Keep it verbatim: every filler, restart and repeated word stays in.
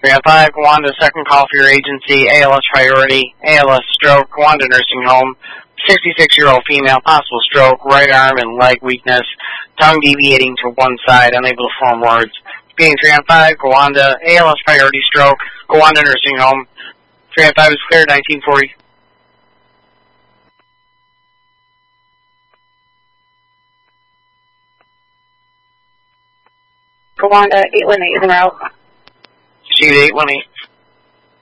three oh five, Gowanda, second call for your agency, A L S priority, A L S stroke, Gowanda nursing home, sixty-six-year-old female, possible stroke, right arm and leg weakness, tongue deviating to one side, unable to form words. Being three oh five, Gowanda, A L S priority stroke, Gowanda nursing home, three oh five is cleared, nineteen forty. Gowanda, eight one eight is en route. Shoot eight one eight.